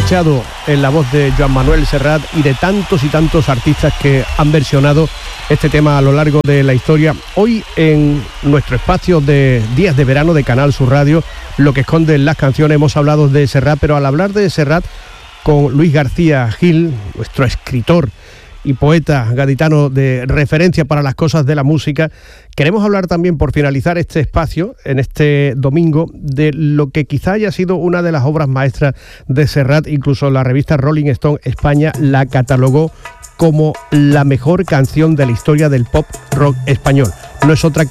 escuchado en la voz de Joan Manuel Serrat y de tantos y tantos artistas que han versionado este tema a lo largo de la historia. Hoy en nuestro espacio de Días de Verano de Canal Sur Radio, lo que esconden las canciones, hemos hablado de Serrat, pero al hablar de Serrat con Luis García Gil, nuestro escritor y poeta gaditano de referencia para las cosas de la música, queremos hablar también, por finalizar este espacio, en este domingo, de lo que quizá haya sido una de las obras maestras de Serrat. Incluso la revista Rolling Stone España la catalogó como la mejor canción de la historia del pop rock español. No es otra